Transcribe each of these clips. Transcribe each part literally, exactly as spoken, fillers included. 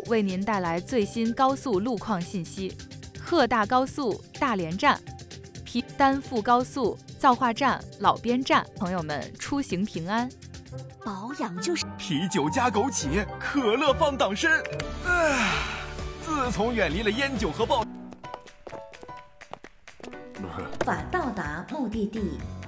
为您带来最新高速路况信息。鹤大高速大连站、皮丹富高速造化站、老边站，朋友们出行平安。 保养就是啤酒加枸杞，可乐放党参。唉，自从远离了烟酒和暴， 法到达目的地。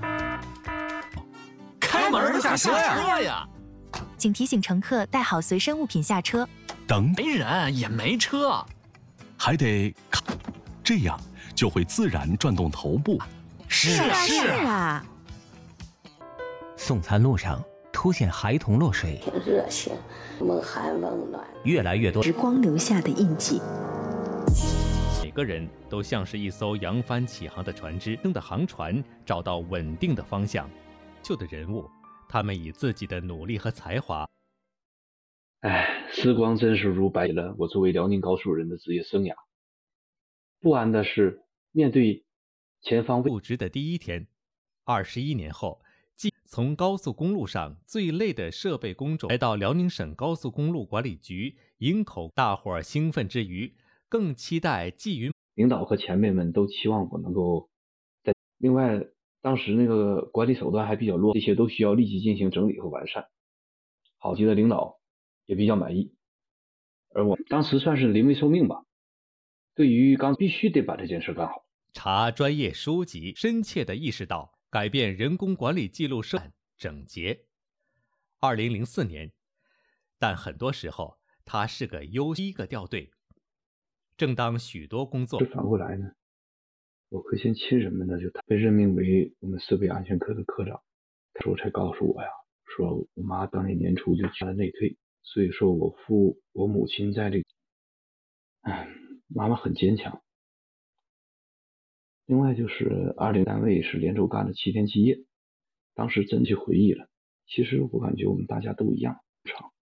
开门下车呀！ 请提醒乘客带好随身物品下车。 等没人也没车， 还得这样就会自然转动头部。 是啊是啊。 送餐路上凸显孩童落水， 挺热情，梦寒冷暖， 越来越多时光留下的印记。 每个人都像是一艘扬帆起航的船只，的航船找到稳定的方向。旧的人物，他们以自己的努力和才华。 哎，时光真是如白了我作为辽宁高速人的职业生涯。不安的是，面对前方入职的第一天，二十一年后，即从高速公路上最累的设备工种来到辽宁省高速公路管理局营口，大伙儿兴奋之余，更期待季云领导和前辈们都期望我能够在。另外，当时那个管理手段还比较落，这些都需要立即进行整理和完善。好级的领导也比较满意，而我当时算是临危受命吧。对于刚必须得把这件事干好。 查专业书籍，深切地意识到改变人工管理记录生整洁。二零零四年，但很多时候他是个优一个调队。正当许多工作， 反过来呢，我和些亲人们呢就被任命为我们设备安全科的科长，时候才告诉我呀，说我妈当年年初就去了内退，所以说我父我母亲在这个，唉，妈妈很坚强。另外就是二零单位是连轴干了七天七夜，当时真去回忆了，其实我感觉我们大家都一样长。